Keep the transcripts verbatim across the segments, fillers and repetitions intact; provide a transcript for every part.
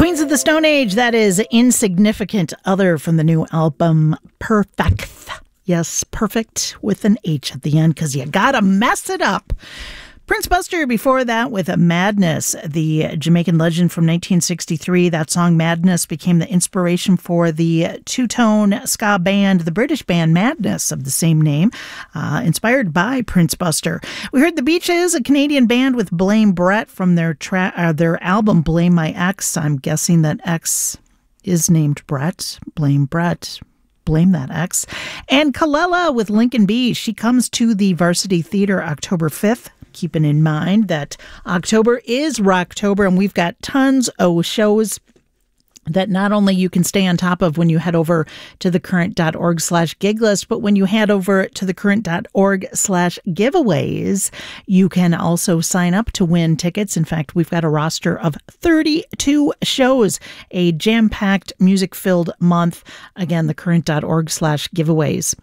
Queens of the Stone Age, that is Insignificant Other from the new album Perfect. Yes, perfect with an H at the end because you gotta mess it up. Prince Buster before that with a Madness, the Jamaican legend from nineteen sixty-three. That song Madness became the inspiration for the two-tone ska band, the British band Madness of the same name, uh, inspired by Prince Buster. We heard The Beaches, a Canadian band with Blame Brett from their tra- uh, their album Blame My Ex. I'm guessing that X is named Brett. Blame Brett. Blame that ex. And Kalela with Lincoln B. She comes to the Varsity Theater October fifth. Keeping in mind that October is Rocktober, and we've got tons of shows that not only you can stay on top of when you head over to thecurrent.org slash gig list, but when you head over to thecurrent.org slash giveaways, you can also sign up to win tickets. In fact, we've got a roster of thirty-two shows, a jam-packed, music-filled month. Again, thecurrent.org slash giveaways.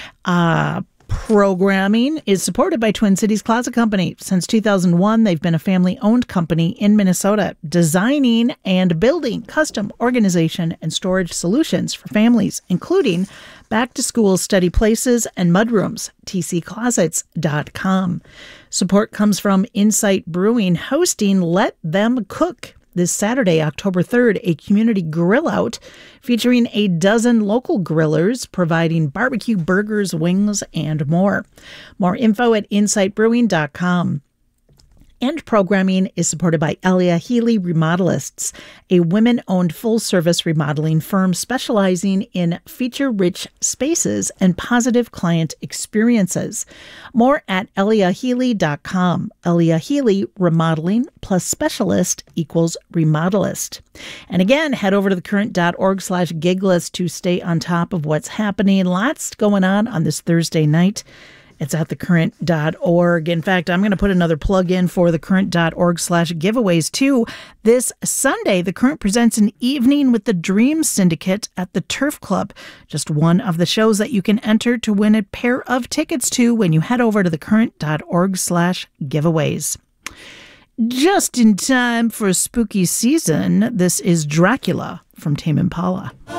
Uh, Programming is supported by Twin Cities Closet Company. Since two thousand one, they've been a family-owned company in Minnesota, designing and building custom organization and storage solutions for families, including back-to-school study places and mudrooms. t c closets dot com. Support comes from Insight Brewing, hosting Let Them Cook this Saturday, October third, a community grill out featuring a dozen local grillers providing barbecue, burgers, wings, and more. More info at insight brewing dot com. And programming is supported by Elia Healy Remodelists, a women-owned full-service remodeling firm specializing in feature-rich spaces and positive client experiences. More at elia healy dot com. Elia Healy Remodeling plus specialist equals remodelist. And again, head over to thecurrent.org slash gig list to stay on top of what's happening. Lots going on on this Thursday night. It's at thecurrent dot org. In fact, I'm going to put another plug in for thecurrent.org slash giveaways too. This Sunday, The Current presents an evening with the Dream Syndicate at the Turf Club. Just one of the shows that you can enter to win a pair of tickets to when you head over to thecurrent.org slash giveaways. Just in time for a spooky season, this is Dracula from Tame Impala.